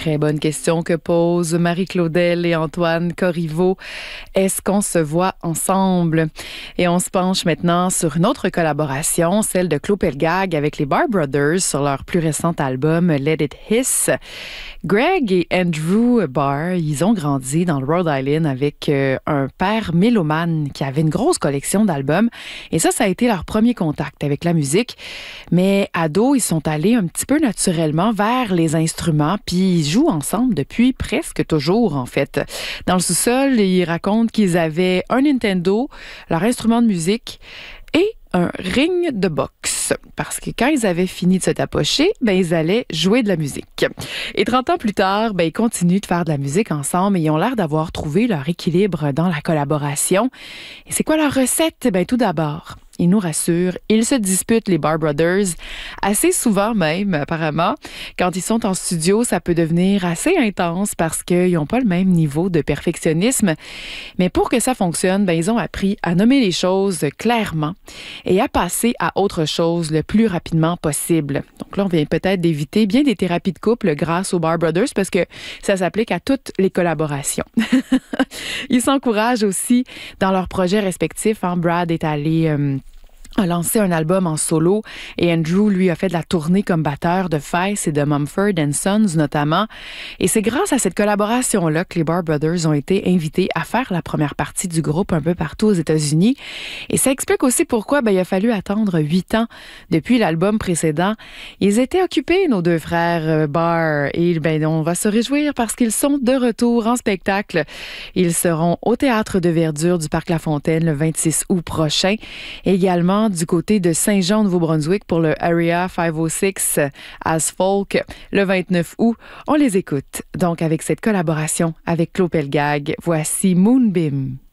Très bonne question que posent Marie-Claudel et Antoine Corriveau. Est-ce qu'on se voit ensemble? Et on se penche maintenant sur une autre collaboration, celle de Claude Pelgag avec les Barr Brothers sur leur plus récent album Let It Hiss. Greg et Andrew Barr, ils ont grandi dans le Rhode Island avec un père mélomane qui avait une grosse collection d'albums. Et ça a été leur premier contact avec la musique. Mais ados, ils sont allés un petit peu naturellement vers les instruments, puis ils jouent ensemble depuis presque toujours, en fait. Dans le sous-sol, ils racontent qu'ils avaient un Nintendo, leur instrument de musique et un ring de boxe. Parce que quand ils avaient fini de se tapocher, ils allaient jouer de la musique. Et 30 ans plus tard, ils continuent de faire de la musique ensemble et ils ont l'air d'avoir trouvé leur équilibre dans la collaboration. Et c'est quoi leur recette? Tout d'abord, ils nous rassurent, ils se disputent, les Barr Brothers, assez souvent même, apparemment. Quand ils sont en studio, ça peut devenir assez intense parce qu'ils n'ont pas le même niveau de perfectionnisme. Mais pour que ça fonctionne, ils ont appris à nommer les choses clairement et à passer à autre chose le plus rapidement possible. Donc là, on vient peut-être d'éviter bien des thérapies de couple grâce aux Barr Brothers parce que ça s'applique à toutes les collaborations. Ils s'encouragent aussi dans leurs projets respectifs. Brad est allé a lancé un album en solo et Andrew, lui, a fait de la tournée comme batteur de Feist et de Mumford & Sons notamment. Et c'est grâce à cette collaboration-là que les Barr Brothers ont été invités à faire la première partie du groupe un peu partout aux États-Unis. Et ça explique aussi pourquoi il a fallu attendre 8 ans depuis l'album précédent. Ils étaient occupés, nos deux frères Barr, et on va se réjouir parce qu'ils sont de retour en spectacle. Ils seront au Théâtre de Verdure du Parc La Fontaine le 26 août prochain. Également du côté de Saint-Jean, au Nouveau-Brunswick, pour le Area 506 As Folk le 29 août. On les écoute. Donc, avec cette collaboration avec Claude Pelgag, voici Moonbeam.